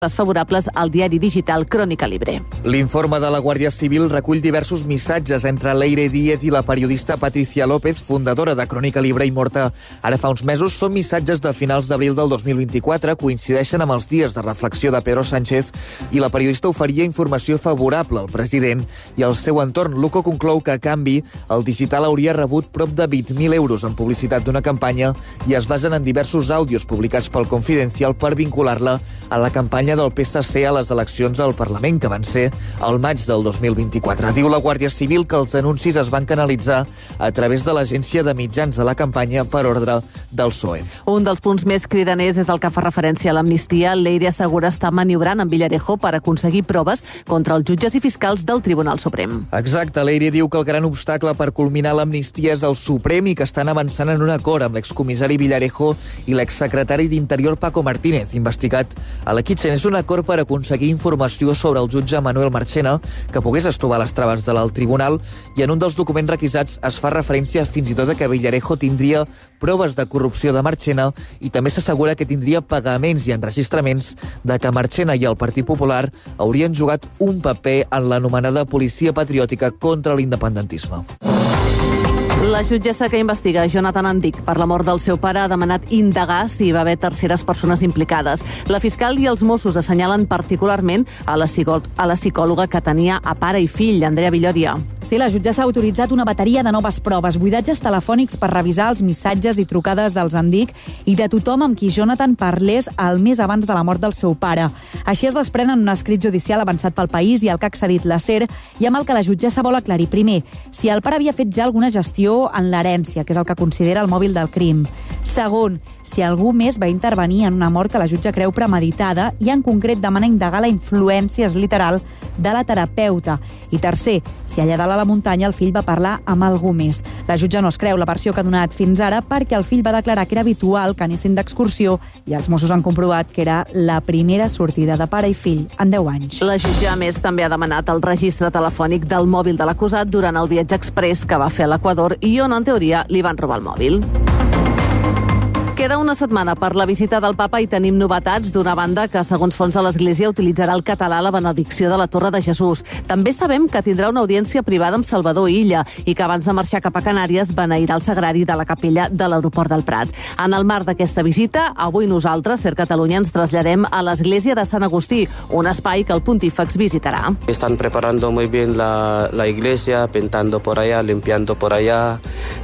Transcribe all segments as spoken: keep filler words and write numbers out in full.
les favorables al diari digital Crónica Libre. L'informe de la Guàrdia Civil recull diversos missatges entre Leire Díez i la periodista Patricia López, fundadora de Crónica Libre i morta ara fa uns mesos. Són missatges de finals d'abril del dos mil vint-i-quatre, coincideixen amb els dies de reflexió de Pedro Sánchez i la periodista oferia informació favorable al president i al seu entorn. Luco conclou que, a canvi, el digital hauria rebut prop de vint mil euros en publicitat d'una campanya i es basen en diversos àudios publicats pel Confidencial per vincular-la a la campanya del P S C a les eleccions al Parlament, que van ser al maig del dos mil vint-i-quatre. Diu la Guàrdia Civil que els anuncis es van canalitzar a través de l'Agència de Mitjans de la campanya per ordre del P S O E. Un dels punts més cridaners és el que fa referència a l'amnistia. Leire assegura estar maniobrant amb Villarejo per aconseguir proves contra els jutges i fiscals del Tribunal Suprem. Exacte, Leire diu que el gran obstacle per culminar l'amnistia és el Suprem i que estan avançant en un acord amb l'excomissari Villarejo i l'exsecretari d'Interior Paco Martínez, investigat a la Kitchen. És un acord per aconseguir informació sobre el jutge Manuel Marchena que pogués estovar les traves de l'alt tribunal, i en un dels documents requisats es fa referència fins i tot a que Villarejo tindria proves de corrupció de Marchena i també s'assegura que tindria pagaments i enregistraments de que Marchena i el Partit Popular haurien jugat un paper en l'anomenada policia patriòtica contra l'independentisme. La jutgessa que investiga Jonathan Andic per la mort del seu pare ha demanat indagar si hi va haver terceres persones implicades. La fiscal i els Mossos assenyalen particularment a la, a la psicòloga que tenia a pare i fill, Andrea Villoria. Sí, la jutgessa ha autoritzat una bateria de noves proves, buidatges telefònics per revisar els missatges i trucades dels Andic i de tothom amb qui Jonathan parlés el mes abans de la mort del seu pare. Així es desprenen un escrit judicial avançat pel País i el que ha accedit la SER i amb el que la jutgessa vol aclarir primer si el pare havia fet ja alguna gestió en l'herència, que és el que considera el mòbil del crim. Segon, si algú més va intervenir en una mort que la jutge creu premeditada i en concret demana indagar la influència, és literal, de la terapeuta. I tercer, si allà dalt a la muntanya el fill va parlar amb algú més. La jutge no es creu la versió que ha donat fins ara perquè el fill va declarar que era habitual que anessin d'excursió i els Mossos han comprovat que era la primera sortida de pare i fill en deu anys. La jutge, a més, també ha demanat el registre telefònic del mòbil de l'acusat durant el viatge express que va fer a l'Equador i on, en teoria, li van robar el mòbil. Queda una setmana per la visita del papa i tenim novetats. D'una banda, que segons fons de l'Església utilitzarà el català a la benedicció de la Torre de Jesús. També sabem que tindrà una audiència privada amb Salvador Illa i que abans de marxar cap a Canàries beneirà el sagrari de la capella de l'aeroport del Prat. En el marc d'aquesta visita, avui nosaltres, Ser Catalunya, ens traslladem a l'Església de Sant Agustí, un espai que el pontífex visitarà. Están preparando muy bien la, la iglesia, pintando por allá, limpiando por allá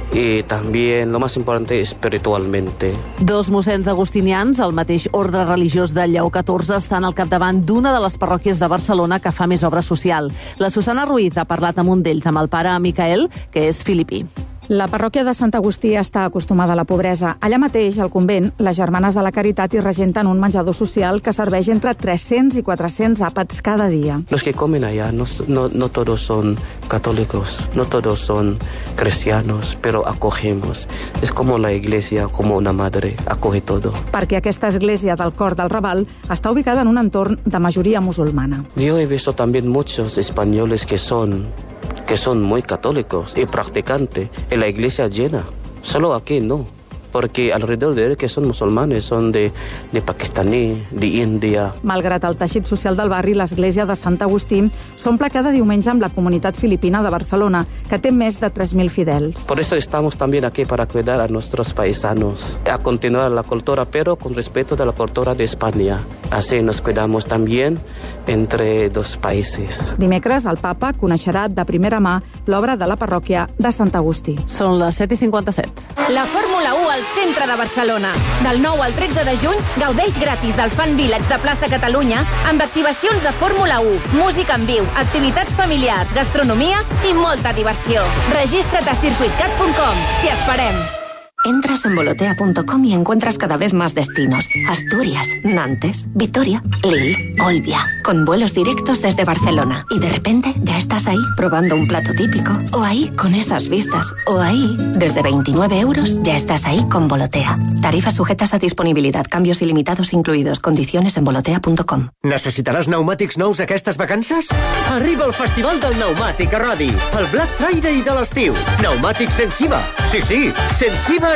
y también, lo más importante, espiritualmente. Dos mossens agustinians, el mateix ordre religiós de Lleó catorze, estan al capdavant d'una de les parròquies de Barcelona que fa més obra social. La Susana Ruiz ha parlat amb un d'ells, amb el pare Micael, que és filipí. La parròquia de Sant Agustí està acostumada a la pobresa. Allà mateix, al convent, les Germanes de la Caritat hi regenten un menjador social que serveix entre tres-cents i quatre-cents àpats cada dia. Los que comen allá no, no, no todos son católicos, no todos son cristianos, pero acogemos. Es como la iglesia, como una madre, acoge todo. Perquè aquesta església del Cor del Raval està ubicada en un entorn de majoria musulmana. Yo he visto también muchos españoles que son que son muy católicos y practicantes, y la iglesia llena. Solo aquí no, porque alrededor de él que son musulmanes, son de, de pakistaní, de Índia. Malgrat el teixit social del barri, l'església de Sant Agustí s'omple cada diumenge amb la comunitat filipina de Barcelona, que té més de tres mil fidels. Por eso estamos también aquí para cuidar a nuestros paisanos, a continuar la cultura, pero con respeto de la cultura de España. Así nos cuidamos también entre dos países. Dimecres, el papa coneixerà de primera mà l'obra de la parròquia de Sant Agustí. Són les set i cinquanta-set. La Fórmula u al centre de Barcelona. Del nou al tretze de juny, gaudeix gratis del Fan Village de Plaça Catalunya amb activacions de Fórmula u, música en viu, activitats familiars, gastronomia i molta diversió. Registra't a circuit cat punt com. T'hi esperem. Entras en volotea punto com y encuentras cada vez más destinos. Asturias, Nantes, Vitoria, Lille, Olbia. Con vuelos directos desde Barcelona. Y de repente ya estás ahí probando un plato típico. O ahí con esas vistas. O ahí, desde veintinueve euros, ya estás ahí con Volotea. Tarifas sujetas a disponibilitat. Canvios il·limitados incluidos. Condiciones en volotea punto com. Necessitaràs pneumàtics nous aquestes vacances? Arriba el Festival del Pneumàtic a Rodi. El Black Friday de l'estiu. Pneumàtics sense I V A. Sí, sí, sense I V A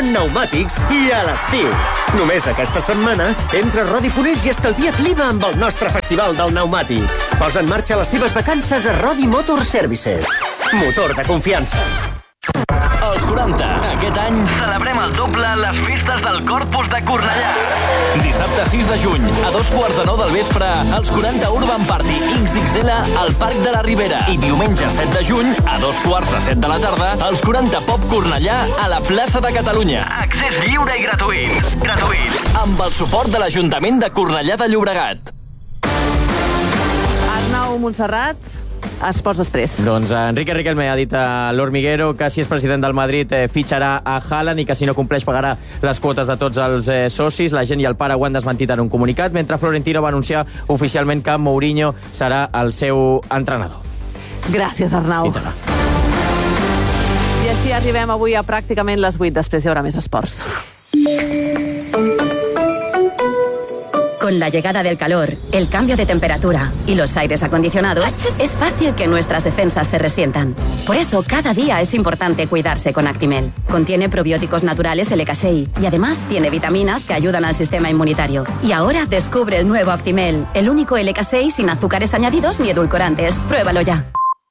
en pneumàtics i a l'estiu. Només aquesta setmana, entra a Rodi Punés i estalvia't l'I V A amb el nostre festival del pneumàtic. Posa en marxa les teves vacances a Rodi Motor Services. Motor de confiança. Els quaranta. Aquest any celebrem el doble les festes del Corpus de Cornellà. Dissabte sis de juny, a dos quarts de nou del vespre, els quaranta Urban Party X X L al Parc de la Ribera. I diumenge set de juny, a dos quarts de set de la tarda, els quaranta Pop Cornellà a la plaça de Catalunya. Accés lliure i gratuït. Gratuït. Amb el suport de l'Ajuntament de Cornellà de Llobregat. Arnau Montserrat, Esports Express. Doncs Enrique Riquelme ha dit a l'Hormiguero que si és president del Madrid eh, fitxarà a Haaland i que si no compleix pagarà les quotes de tots els eh, socis. La gent i el pare ho han desmentit en un comunicat, mentre Florentino va anunciar oficialment que Mourinho serà el seu entrenador. Gràcies, Arnau. Fins ara. I així arribem avui a pràcticament les vuit. Després hi haurà més esports. Con la llegada del calor, el cambio de temperatura y los aires acondicionados, es fácil que nuestras defensas se resientan. Por eso, cada día es importante cuidarse con Actimel. Contiene probióticos naturales L K seis y además tiene vitaminas que ayudan al sistema inmunitario. Y ahora descubre el nuevo Actimel, el único L K seis sin azúcares añadidos ni edulcorantes. Pruébalo ya.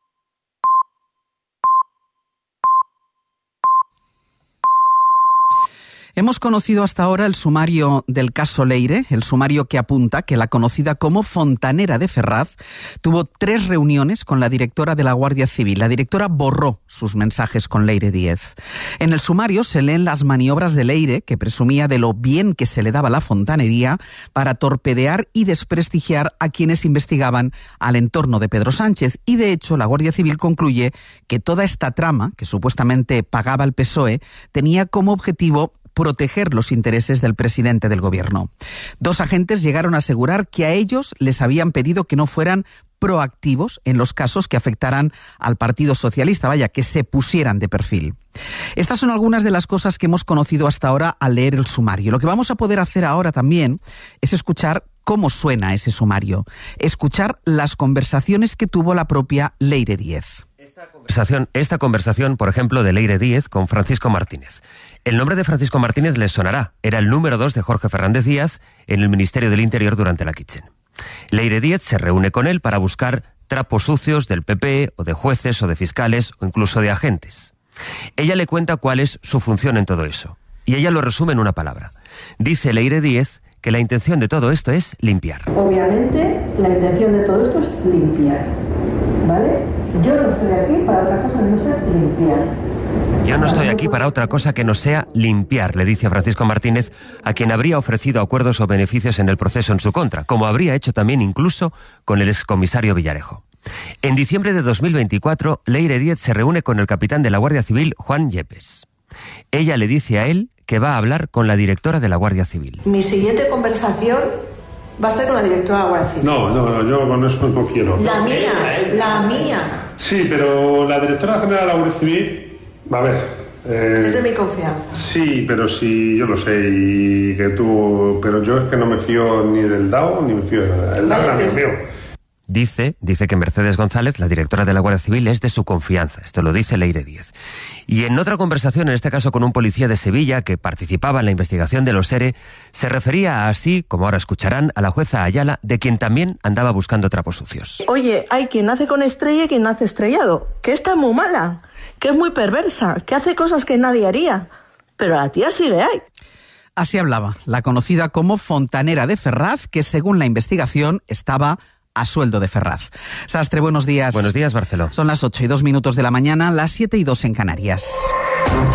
Hemos conocido hasta ahora el sumario del caso Leire, el sumario que apunta que la conocida como Fontanera de Ferraz tuvo tres reuniones con la directora de la Guardia Civil. La directora borró sus mensajes con Leire Díez. En el sumario se leen las maniobras de Leire, que presumía de lo bien que se le daba la fontanería para torpedear y desprestigiar a quienes investigaban al entorno de Pedro Sánchez. Y de hecho, la Guardia Civil concluye que toda esta trama, que supuestamente pagaba el P S O E, tenía como objetivo proteger los intereses del presidente del gobierno. Dos agentes llegaron a asegurar que a ellos les habían pedido que no fueran proactivos en los casos que afectaran al Partido Socialista, vaya, que se pusieran de perfil. Estas son algunas de las cosas que hemos conocido hasta ahora al leer el sumario. Lo que vamos a poder hacer ahora también es escuchar cómo suena ese sumario, escuchar las conversaciones que tuvo la propia Leire Díez. Esta conversación, esta conversación, por ejemplo, de Leire Díez con Francisco Martínez. El nombre de Francisco Martínez les sonará. Era el número dos de Jorge Fernández Díaz en el Ministerio del Interior durante la Kitchen. Leire Díez se reúne con él para buscar trapos sucios del P P o de jueces o de fiscales o incluso de agentes. Ella le cuenta cuál es su función en todo eso. Y ella lo resume en una palabra. Dice Leire Díez que la intención de todo esto es limpiar. Obviamente, la intención de todo esto es limpiar, ¿vale? Yo no estoy aquí para otra cosa que no sea limpiar. Yo no estoy aquí para otra cosa que no sea limpiar, le dice a Francisco Martínez, a quien habría ofrecido acuerdos o beneficios en el proceso en su contra, como habría hecho también incluso con el excomisario Villarejo. En diciembre de dos mil veinticuatro, Leire Díez se reúne con el capitán de la Guardia Civil, Juan Yepes. Ella le dice a él que va a hablar con la directora de la Guardia Civil. Mi siguiente conversación va a ser con la directora de la Guardia Civil. No, no, no, yo con eso no quiero. La mía, la mía. Sí, pero la directora general de la Guardia Civil, a ver... Eh, es de mi confianza. Sí, pero sí, yo lo sé, y que tú... Pero yo es que no me fío ni del D A O, ni me fío de nada. El D A O también mío. Dice, dice que Mercedes González, la directora de la Guardia Civil, es de su confianza. Esto lo dice Leire Díez. Y en otra conversación, en este caso con un policía de Sevilla que participaba en la investigación de los ERE, se refería así, como ahora escucharán, a la jueza Ayala, de quien también andaba buscando trapos sucios. Oye, hay quien nace con estrella y quien nace estrellado, que está muy mala, que es muy perversa, que hace cosas que nadie haría. Pero a la tía sí le hay. Así hablaba la conocida como Fontanera de Ferraz, que según la investigación estaba a sueldo de Ferraz. Sastre, buenos días. Buenos días, Barceló. Son las ocho y dos minutos de la mañana, las siete y dos en Canarias.